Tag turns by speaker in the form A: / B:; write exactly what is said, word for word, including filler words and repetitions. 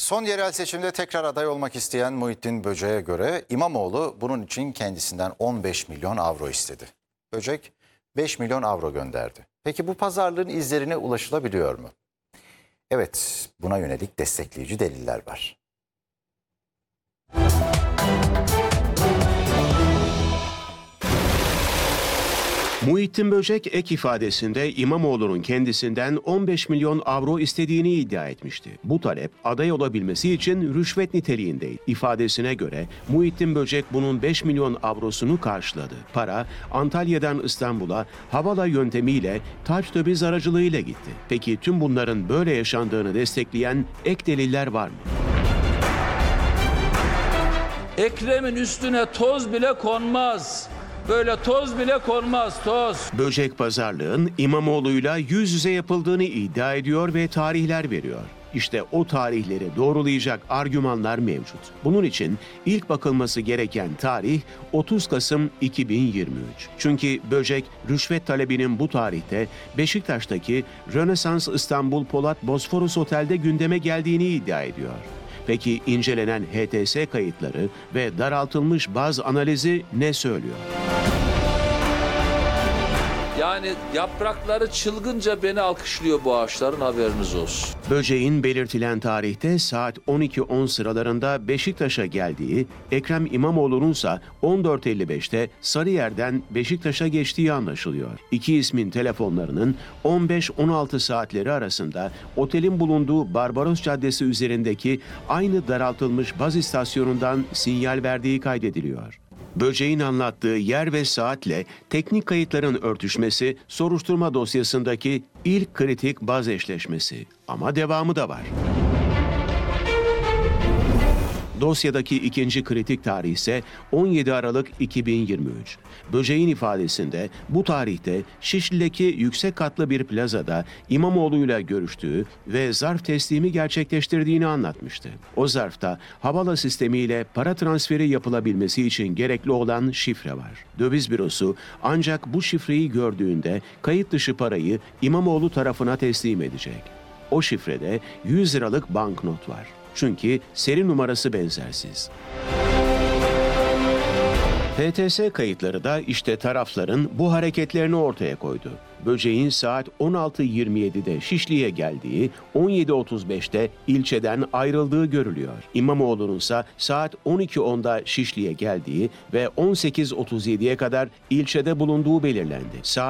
A: Son yerel seçimde tekrar aday olmak isteyen Muhittin Böcek'e göre İmamoğlu bunun için kendisinden on beş milyon avro istedi. Böcek beş milyon avro gönderdi. Peki bu pazarlığın izlerine ulaşılabiliyor mu? Evet, buna yönelik destekleyici deliller var.
B: Muhittin Böcek ek ifadesinde İmamoğlu'nun kendisinden on beş milyon avro istediğini iddia etmişti. Bu talep aday olabilmesi için rüşvet niteliğindeydi. İfadesine göre Muhittin Böcek bunun beş milyon avrosunu karşıladı. Para Antalya'dan İstanbul'a havala yöntemiyle taş döviz aracılığıyla gitti. Peki tüm bunların böyle yaşandığını destekleyen ek deliller var mı?
C: Ekrem'in üstüne toz bile konmaz. Böyle toz bile konmaz, toz.
B: Böcek pazarlığın İmamoğlu'yla yüz yüze yapıldığını iddia ediyor ve tarihler veriyor. İşte o tarihleri doğrulayacak argümanlar mevcut. Bunun için ilk bakılması gereken tarih otuz Kasım iki bin yirmi üç. Çünkü Böcek rüşvet talebinin bu tarihte Beşiktaş'taki Rönesans İstanbul Polat Bosforus Otel'de gündeme geldiğini iddia ediyor. Peki incelenen H T S kayıtları ve daraltılmış baz analizi ne söylüyor?
C: Yani yaprakları çılgınca beni alkışlıyor bu ağaçların, haberiniz olsun.
B: Böceğin belirtilen tarihte saat on iki on sıralarında Beşiktaş'a geldiği, Ekrem İmamoğlu'nunsa on dört elli beşte Sarıyer'den Beşiktaş'a geçtiği anlaşılıyor. İki ismin telefonlarının on beş on altı saatleri arasında otelin bulunduğu Barbaros Caddesi üzerindeki aynı daraltılmış baz istasyonundan sinyal verdiği kaydediliyor. Böceğin anlattığı yer ve saatle teknik kayıtların örtüşmesi soruşturma dosyasındaki ilk kritik baz eşleşmesi. Ama devamı da var. Dosyadaki ikinci kritik tarih ise on yedi Aralık iki bin yirmi üç. Böceğin ifadesinde bu tarihte Şişli'deki yüksek katlı bir plazada İmamoğlu'yla görüştüğü ve zarf teslimi gerçekleştirdiğini anlatmıştı. O zarfta havala sistemiyle para transferi yapılabilmesi için gerekli olan şifre var. Döviz bürosu ancak bu şifreyi gördüğünde kayıt dışı parayı İmamoğlu tarafına teslim edecek. O şifrede yüz liralık banknot var. Çünkü seri numarası benzersiz. H T S kayıtları da işte tarafların bu hareketlerini ortaya koydu. Böceğin saat on altı yirmi yedide Şişli'ye geldiği, on yedi otuz beşte ilçeden ayrıldığı görülüyor. İmamoğlu'nun ise saat on iki onda Şişli'ye geldiği ve on sekiz otuz yediye kadar ilçede bulunduğu belirlendi. Saat